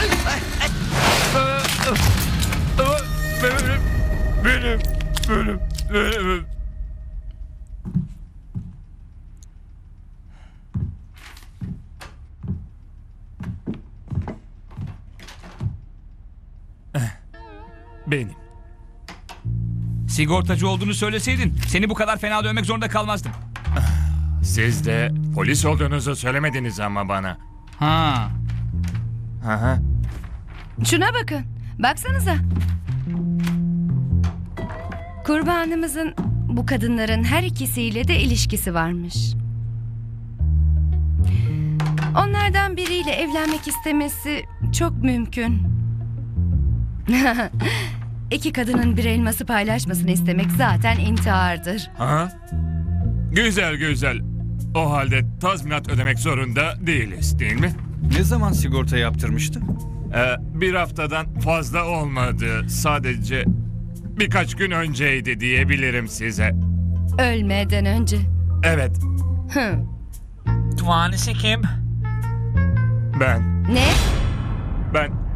Benim. Benim. Sigortacı olduğunu söyleseydin seni bu kadar fena dövmek zorunda kalmazdım. Siz de polis olduğunuzu söylemediniz ama bana. Ha. Aha. Şuna bakın. Baksanıza. Kurbanımızın bu kadınların her ikisiyle de ilişkisi varmış. Onlardan biriyle evlenmek istemesi çok mümkün. İki kadının bir elması paylaşmasını istemek zaten intihardır. Aha. Güzel. O halde tazminat ödemek zorunda değiliz, değil mi? Ne zaman sigorta yaptırmıştı? Bir haftadan fazla olmadı. Sadece birkaç gün önceydi diyebilirim size. Ölmeden önce. Evet, Hı. Tuhanisi kim? ben. Ne? Ben